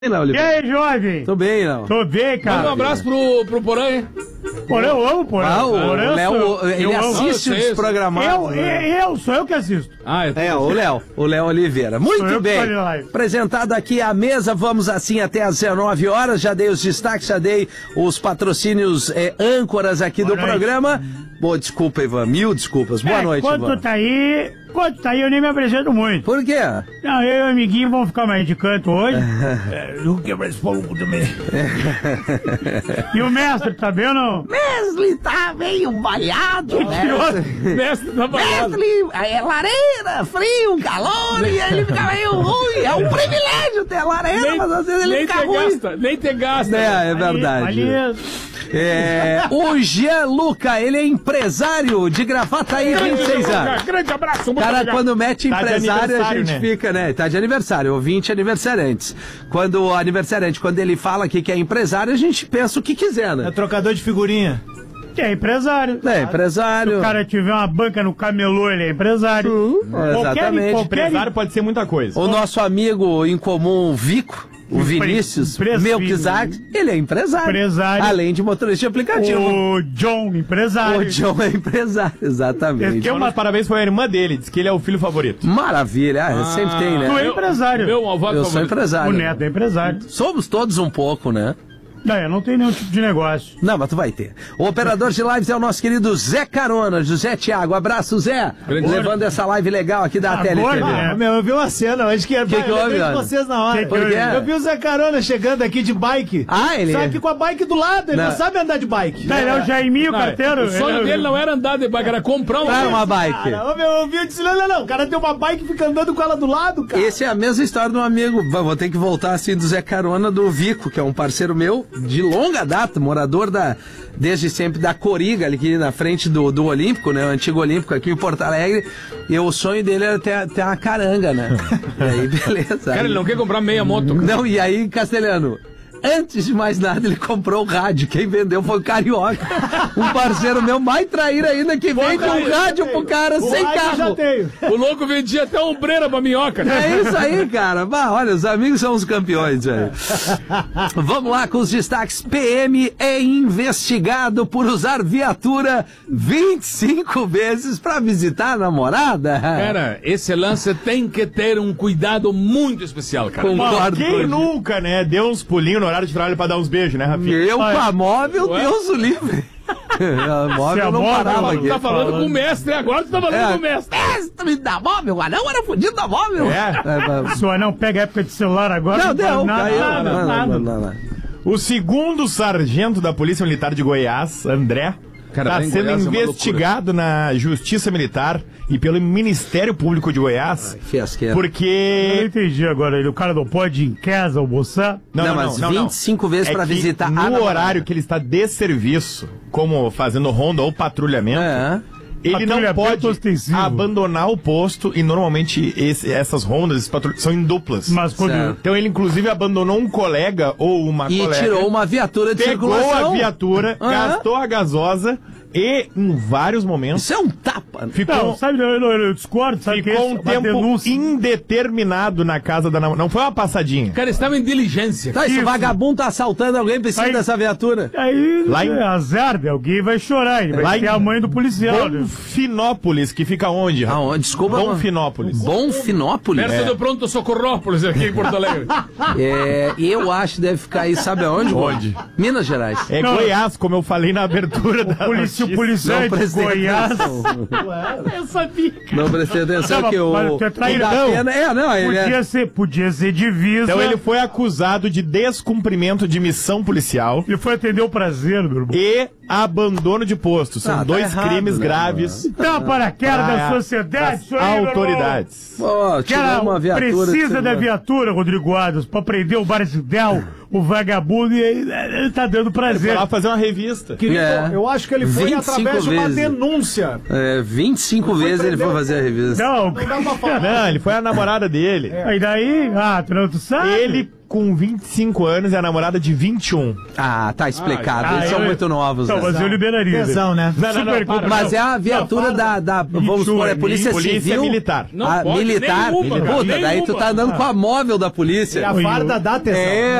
Não, e aí, Jorge? Tô bem, não. Tô bem, cara. Manda um abraço pro Porã, hein? Porã, eu amo Porã. O Léo, ele assiste os programados. Sou eu que assisto. O Léo Oliveira. Muito bem. Apresentado aqui a mesa, vamos assim até às 19 horas. Já dei os destaques, já dei os patrocínios âncoras aqui do programa. Boa, desculpa, Ivan. Mil desculpas. Boa noite, Ivan. Quando tá aí, eu nem me apresento muito. Por quê? Não, eu e o amiguinho vamos ficar mais de canto hoje. Eu quebro esse fogo também. E o mestre, tá vendo? Mestre tá meio baleado, né? Mestre tá baleado. Mestre, é lareira, frio, calor, e ele fica meio ruim. É um privilégio ter lareira, mas às vezes ele fica ruim. Nem ter gasto. É verdade. O Gianluca, ele é empresário de Gravataí, 26 anos. Grande abraço, Cara, quando mete empresário, a gente fica, né? Tá de aniversário, ouvinte aniversariantes. Quando o aniversariante, quando ele fala aqui que é empresário, a gente pensa o que quiser, né? É trocador de figurinha. É empresário. É empresário. Se o cara tiver uma banca no camelô, ele é empresário. Exatamente. Empresário pode ser muita coisa. O nosso amigo em comum, Vico, o Vinícius Melquizac, ele é empresário. Além de motorista de aplicativo. O John, empresário. O John é empresário, exatamente. Parabéns pra irmã dele, diz que ele é o filho favorito. Maravilha, sempre tem, né? Tu é empresário. Eu sou empresário. O Neto é empresário. Somos todos um pouco, né? Não, eu não tenho nenhum tipo de negócio. Não, mas tu vai ter. O operador de lives é o nosso querido Zé Carona, José Thiago. Abraço, Zé. Levando essa live legal aqui da TLTV. Eu vi uma cena hoje que houve, de vocês na hora. Eu vi o Zé Carona chegando aqui de bike. Ele... Só que com a bike do lado, ele não sabe andar de bike. Ele é o Jaiminho, carteiro. O sonho dele não era andar de bike, era comprar uma bike. Eu vi e disse, não, o cara tem uma bike e fica andando com ela do lado, cara. Esse é a mesma história de um amigo, vou ter que voltar assim, do Zé Carona, do Vico, que é um parceiro meu de longa data, morador desde sempre da Coriga, ali na frente do Olímpico, né? O antigo Olímpico aqui em Porto Alegre. E o sonho dele era ter uma caranga, né? E aí, beleza. Cara, ele não quer comprar meia moto. Não, e aí, Castelhano, antes de mais nada, ele comprou o rádio. Quem vendeu foi o Carioca. Um parceiro meu, mais traíra ainda, que vende um rádio pro cara sem carro. Já tenho. O louco vendia até ombreira pra minhoca. É isso aí, cara. Olha, os amigos são os campeões, velho. Vamos lá com os destaques. PM é investigado por usar viatura 25 vezes pra visitar a namorada. Cara, esse lance tem que ter um cuidado muito especial, cara. Concordo. Quem nunca, né, deu uns pulinhos no horário de trabalho pra dar uns beijos, né, Rafinha? Eu com a móvel, Deus o livre. A móvel não parava aqui. Tu tá falando com o mestre, agora tu tá falando com o mestre. Mestre da móvel, o anão era fudido da móvel. Se o anão pega a época de celular agora, não deu nada. O segundo sargento da Polícia Militar de Goiás, André, está sendo investigado na Justiça Militar e pelo Ministério Público de Goiás. Porque... Eu não entendi agora. O cara não pode ir em casa almoçar? Não, mas 25 vezes pra visitar no horário que ele está de serviço, como fazendo ronda ou patrulhamento... Ele não pode abandonar o posto e normalmente essas rondas, são em duplas. Então ele inclusive abandonou um colega ou uma colega. E tirou uma viatura de circulação. Pegou a viatura, gastou a gasosa e em vários momentos... Isso é um tapa. Eu discordo. Ficou um tempo indeterminado na casa da namorada. Não foi uma passadinha. Cara, estava em diligência. Se o vagabundo tá assaltando alguém, precisa dessa viatura. Aí, azar, alguém vai chorar. Ele vai ter a mãe do policial. Bonfinópolis, que fica onde? Desculpa. Bonfinópolis. Bonfinópolis? Perto do Pronto Socorrópolis, aqui em Porto Alegre. Eu acho que deve ficar aí, sabe aonde? Onde? Minas Gerais. Goiás, como eu falei na abertura da o policial de Goiás. Eu sabia. Não prestei atenção que o podia ser divisa. Então ele foi acusado de descumprimento de missão policial. Ele foi atender o prazer, meu irmão. E abandono de posto. São dois crimes graves. Então, para a queda da sociedade, autoridades. Uma viatura precisa da viatura, Rodrigo Adams, para prender o Barzidel, o vagabundo, e ele tá dando prazer. Ele foi lá fazer uma revista. Eu acho que ele foi através de uma denúncia. 25 vezes ele foi fazer a revista. Não ele foi a namorada dele. E daí? Tu sabe? Ele com 25 anos e a namorada de 21. Ah, tá explicado. Eles são muito novos. Então, mas eu liberaria. Tesão, né? Mas é a viatura da vamos supor, é Polícia Civil. Militar. Não pode, militar. Puta, daí tu tá andando com a móvel da polícia. E a farda dá tesão.